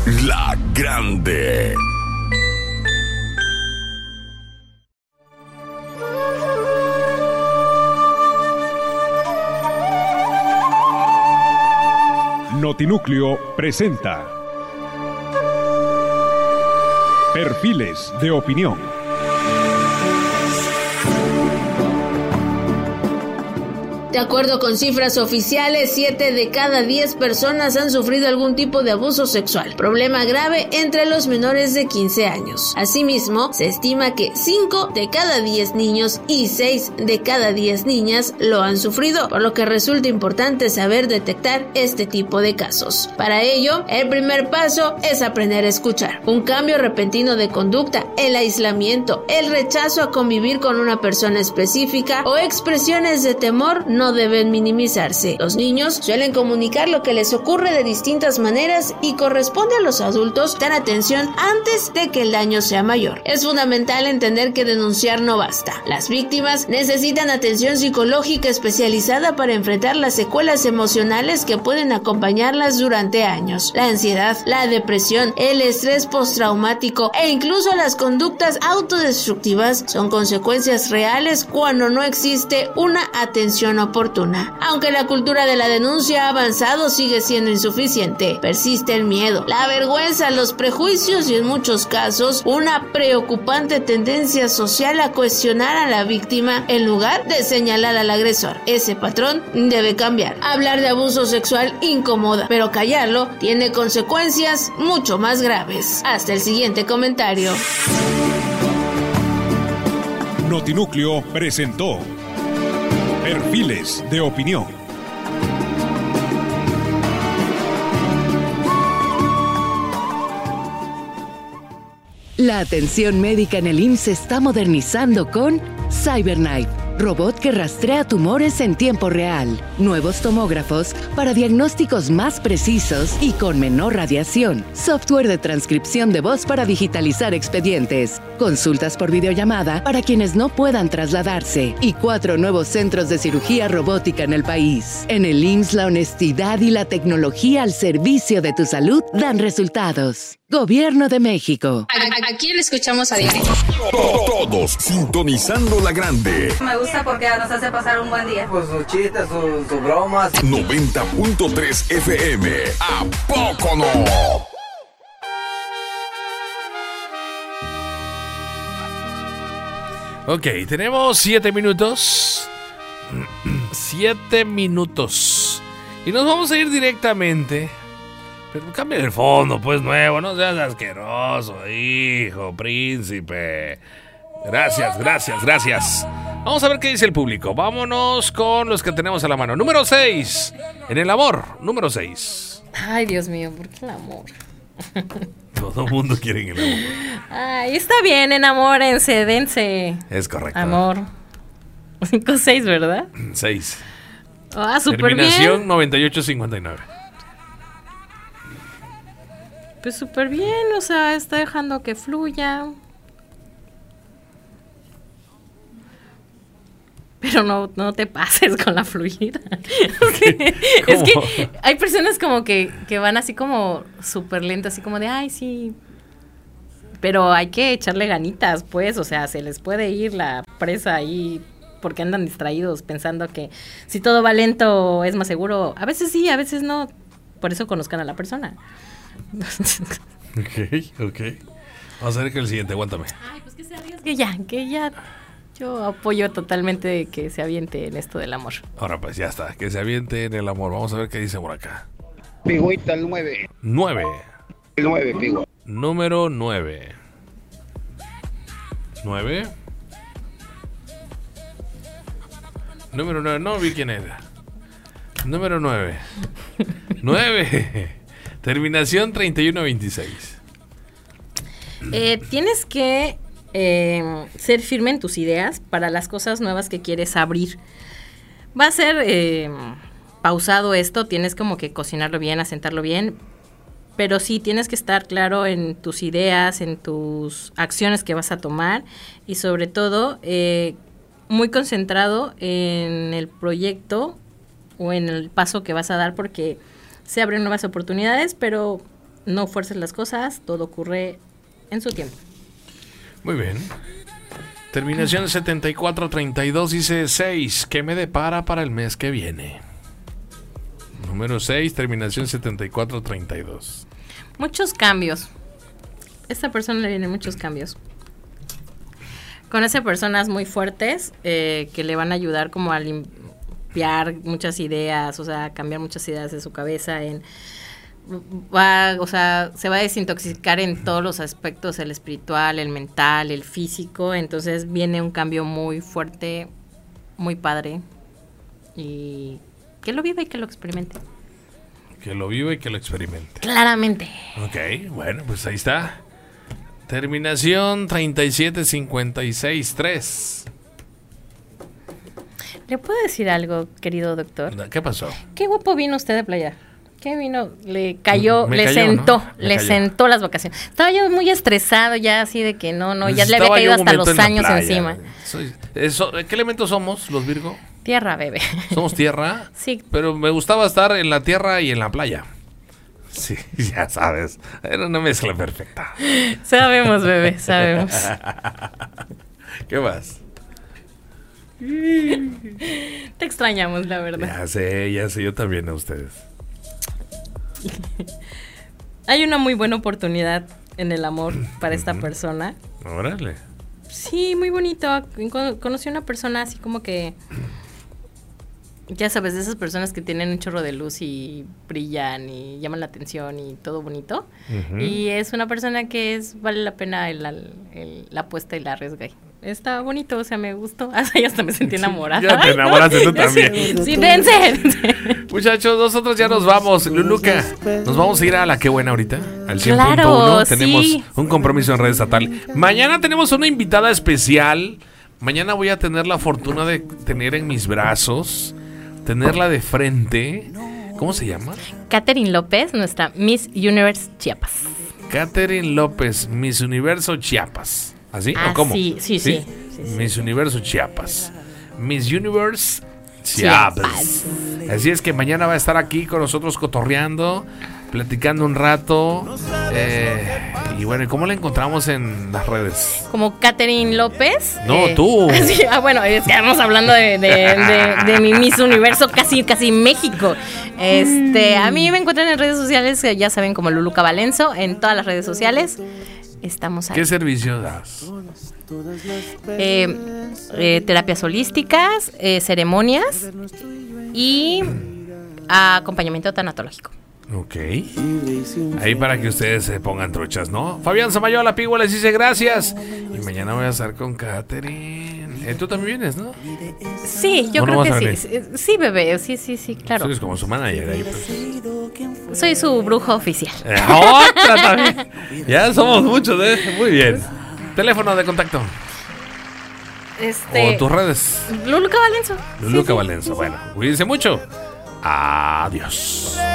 La Grande. Notinúcleo presenta Perfiles de Opinión. De acuerdo con cifras oficiales, 7 de cada 10 personas han sufrido algún tipo de abuso sexual, problema grave entre los menores de 15 años. Asimismo, se estima que 5 de cada 10 niños y 6 de cada 10 niñas lo han sufrido, por lo que resulta importante saber detectar este tipo de casos. Para ello, el primer paso es aprender a escuchar. Un cambio repentino de conducta, el aislamiento, el rechazo a convivir con una persona específica o expresiones de temor no deben minimizarse. Los niños suelen comunicar lo que les ocurre de distintas maneras y corresponde a los adultos dar atención antes de que el daño sea mayor. Es fundamental entender que denunciar no basta. Las víctimas necesitan atención psicológica especializada para enfrentar las secuelas emocionales que pueden acompañarlas durante años. La ansiedad, la depresión, el estrés postraumático e incluso las conductas autodestructivas son consecuencias reales cuando no existe una atención oportuna. Aunque la cultura de la denuncia ha avanzado, sigue siendo insuficiente. Persiste el miedo, la vergüenza, los prejuicios y en muchos casos una preocupante tendencia social a cuestionar a la víctima en lugar de señalar al agresor. Ese patrón debe cambiar. Hablar de abuso sexual incomoda, pero callarlo tiene consecuencias mucho más graves. Hasta el siguiente comentario. Notinúcleo presentó Perfiles de Opinión. La atención médica en el IMSS se está modernizando con CyberKnife, robot que rastrea tumores en tiempo real, nuevos tomógrafos para diagnósticos más precisos y con menor radiación, software de transcripción de voz para digitalizar expedientes, consultas por videollamada para quienes no puedan trasladarse y 4 nuevos centros de cirugía robótica en el país. En el IMSS, la honestidad y la tecnología al servicio de tu salud dan resultados. Gobierno de México. ¿A quién escuchamos a diario? Todos sintonizando La Grande. Me gusta porque nos hace pasar un buen día. Pues sus chistes, sus bromas. 90.3 FM. ¿A poco no? Ok, tenemos 7 minutos. 7 minutos. Y nos vamos a ir directamente. Pero cambia el fondo, pues, nuevo. No seas asqueroso, hijo, príncipe. Gracias. Vamos a ver qué dice el público. Vámonos con los que tenemos a la mano. Número 6. En el amor. Número 6. Ay, Dios mío, ¿por qué el amor? Todo el mundo quiere el amor. Ay, está bien, enamórense, dense. Es correcto. Amor. 5-6, ¿verdad? 6. Ah, súper bien. Terminación 98-59. Pues súper bien, o sea, está dejando que fluya. Pero no te pases con la fluida. Es que hay personas como que van así como súper lentas, así como de, ay, sí. Pero hay que echarle ganitas, pues, o sea, se les puede ir la presa ahí porque andan distraídos pensando que si todo va lento es más seguro. A veces sí, a veces no. Por eso conozcan a la persona. Ok. Vamos a ver que el siguiente, aguántame. Ay, pues que se arriesgue que ya. Yo apoyo totalmente que se aviente en esto del amor. Ahora pues ya está, que se aviente en el amor. Vamos a ver qué dice por acá. Pigüita, el 9. 9. El 9, Pigüita. Número 9. 9. Número 9, no vi quién era. Número 9. 9. Terminación 31-26. Tienes que ser firme en tus ideas para las cosas nuevas que quieres abrir. Va a ser pausado esto, tienes como que cocinarlo bien, asentarlo bien, pero sí tienes que estar claro en tus ideas, en tus acciones que vas a tomar y sobre todo muy concentrado en el proyecto o en el paso que vas a dar porque se abren nuevas oportunidades, pero no fuerces las cosas, todo ocurre en su tiempo. Muy bien. Terminación 7432 dice 6. ¿Qué me depara para el mes que viene? Número 6, terminación 7432. Muchos cambios. Esta persona le vienen muchos cambios. Conoce personas muy fuertes que le van a ayudar como a limpiar muchas ideas, o sea, cambiar muchas ideas de su cabeza. Se va a desintoxicar en todos los aspectos, el espiritual, el mental, el físico. Entonces viene un cambio muy fuerte, muy padre. Y que lo viva y que lo experimente. Que lo viva y que lo experimente. Claramente. Ok, bueno, pues ahí está. Terminación 37563. ¿Le puedo decir algo, querido doctor? ¿Qué pasó? Qué guapo vino usted de playa. ¿Qué vino? Le cayó, Me le cayó, sentó, ¿no? Me le cayó. sentó las vacaciones. Estaba yo muy estresado ya, así de que no, ya le había Estaba yo caído un hasta momento los en la años playa. encima. ¿Qué elementos somos los Virgo? Tierra, bebé. Somos tierra. Sí. Pero me gustaba estar en la tierra y en la playa. Sí, ya sabes. Era una mezcla perfecta. Sabemos, bebé, sabemos. ¿Qué más? Te extrañamos, la verdad. Ya sé, yo también a ustedes. Hay una muy buena oportunidad en el amor para esta persona. Órale. Sí, muy bonito. Conocí a una persona así como que, ya sabes, de esas personas que tienen un chorro de luz y brillan y llaman la atención y todo bonito. Y es una persona que vale la pena la apuesta y la arriesga. Está bonito, o sea, me gustó. Yo hasta me sentí enamorada. Ya te enamoraste tú también. Sí, dense. Muchachos, nosotros ya nos vamos. Luluca, nos vamos a ir a la Qué Buena ahorita, al 100.1. Claro, tenemos sí. un compromiso en Red Estatal. Mañana tenemos una invitada especial. Mañana voy a tener la fortuna de tener en mis brazos, tenerla de frente. ¿Cómo se llama? Catherine López, nuestra Miss Universe Chiapas. Catherine López, Miss Universo Chiapas. ¿Así? ¿O cómo? Sí. Miss Universo Chiapas. Miss Universe Chiapas. Así es que mañana va a estar aquí con nosotros cotorreando, platicando un rato. Y bueno, ¿y cómo la encontramos en las redes? Como Catherine López. No, tú. Sí, bueno, es que estamos hablando de mi Miss Universo, casi México. A mí me encuentran en redes sociales, ya saben, como Luluca Valenzo, en todas las redes sociales. Estamos ahí. ¿Qué servicio das? Terapias holísticas, ceremonias y acompañamiento tanatológico. Ok. Ahí para que ustedes se pongan truchas, ¿no? Fabián Samayoa Pigua les dice gracias. Y mañana voy a estar con Catherine. Tú también vienes, ¿no? Sí, yo creo que sí. Sí, bebé, sí, claro. Tú eres como su manager ahí, pues. Soy su brujo oficial. ¡Otra también! Ya somos muchos, ¿eh? Muy bien. Teléfono de contacto. O tus redes. Luluca Valenzo. Luluca Valenzo. Bueno, cuídense mucho. Adiós.